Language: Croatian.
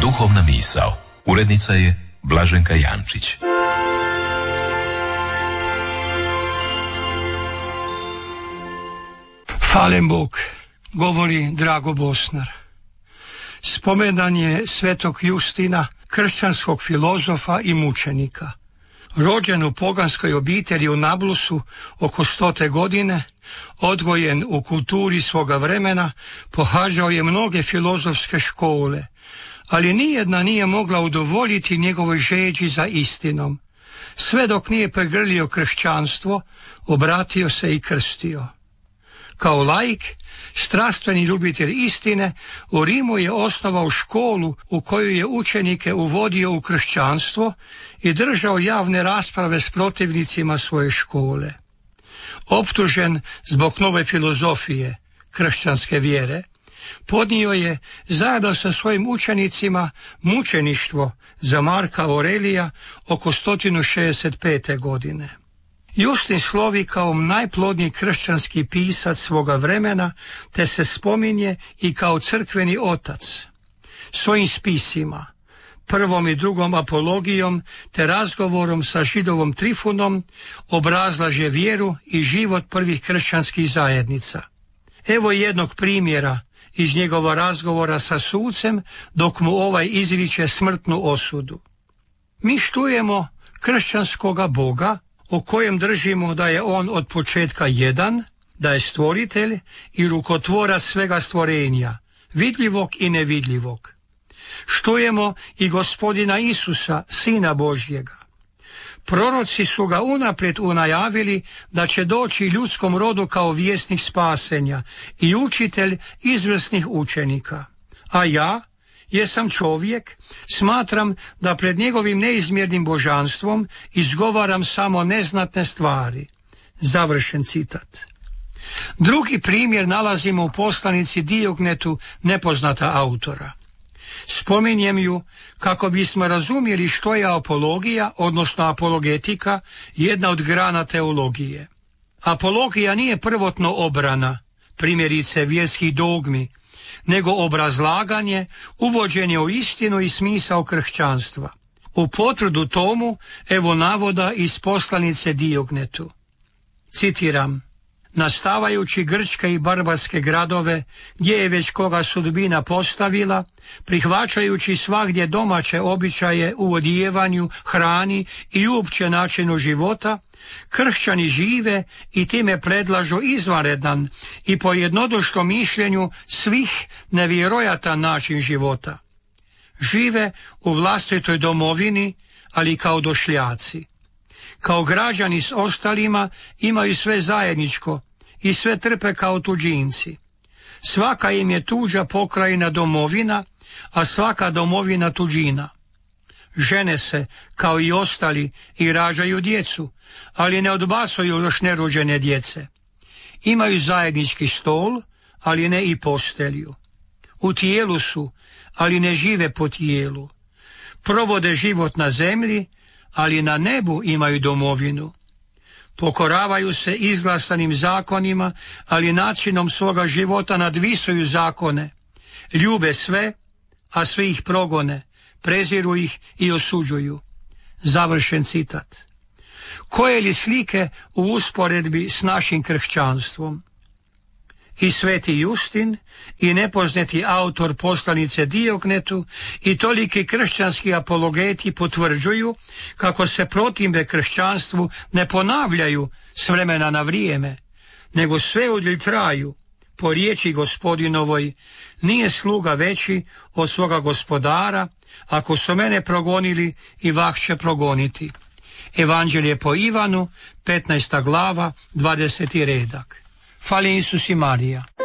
Duhovna misao. Urednica je Blaženka Jančić. Hvalem Bog, govori Drago Bosnar. Spomendan je svetog Justina, kršćanskog filozofa i mučenika. Rođen u poganskoj obitelji u Nablusu oko 100. godine, odgojen u kulturi svoga vremena, pohađao je mnoge filozofske škole, ali nijedna nije mogla udovoljiti njegovoj žeđi za istinom. Sve dok nije pregrlio kršćanstvo, obratio se i krstio. Kao laik, strastveni ljubitelj istine, u Rimu je osnovao školu u koju je učenike uvodio u kršćanstvo i držao javne rasprave s protivnicima svoje škole. Optužen zbog nove filozofije, kršćanske vjere, podnio je zajedno sa svojim učenicima mučeništvo za Marka Aurelija oko 165. godine. Justin slovi kao najplodniji kršćanski pisac svoga vremena, te se spominje i kao crkveni otac. Svojim spisima, prvom i drugom apologijom, te razgovorom sa Židovom Trifunom, obrazlaže vjeru i život prvih kršćanskih zajednica. Evo jednog primjera iz njegova razgovora sa sucem, dok mu ovaj izriče smrtnu osudu. Mi štujemo kršćanskoga Boga, o kojem držimo da je on od početka jedan, da je stvoritelj i rukotvorac svega stvorenja, vidljivog i nevidljivog. Štujemo i Gospodina Isusa, Sina Božjega. Proroci su ga unaprijed unajavili da će doći ljudskom rodu kao vjesnik spasenja i učitelj izvrsnih učenika. A ja, jesam čovjek, smatram da pred njegovim neizmjernim božanstvom izgovaram samo neznatne stvari. Završen citat. Drugi primjer nalazimo u poslanici Diognetu nepoznata autora. Spominjem ju kako bismo razumjeli što je apologija, odnosno apologetika, jedna od grana teologije. Apologija nije prvotno obrana, primjerice vjerskih dogmi, nego obrazlaganje, uvođenje u istinu i smisao kršćanstva. U potvrdu tomu evo navoda iz poslanice Diognetu. Citiram: nastavajući grčke i barbarske gradove, gdje je već koga sudbina postavila, prihvaćajući svagdje domaće običaje u odijevanju, hrani i uopće načinu života, kršćani žive i time predlažu izvanredan i po jednodušnom mišljenju svih nevjerojatan način života. Žive u vlastitoj domovini, ali kao došljaci. Kao građani s ostalima imaju sve zajedničko i sve trpe kao tuđinci. Svaka im je tuđa pokrajina domovina, a svaka domovina tuđina. Žene se, kao i ostali, i rađaju djecu, ali ne odbacuju još nerođene djece. Imaju zajednički stol, ali ne i postelju. U tijelu su, ali ne žive po tijelu. Provode život na zemlji, ali na nebu imaju domovinu. Pokoravaju se izglasanim zakonima, ali načinom svoga života nadvisuju zakone. Ljube sve, a svi ih progone, preziru ih i osuđuju. Završen citat. Koje li slike u usporedbi s našim kršćanstvom? I sveti Justin, i nepoznati autor poslanice Diognetu, i toliki kršćanski apologeti potvrđuju kako se protimbe kršćanstvu ne ponavljaju s vremena na vrijeme, nego sve udjelj traju. Po riječi Gospodinovoj, nije sluga veći od svoga gospodara, ako su mene progonili i vah će progoniti. Evanđelje po Ivanu, 15. glava, 20. redak. Fali Isus i Marija.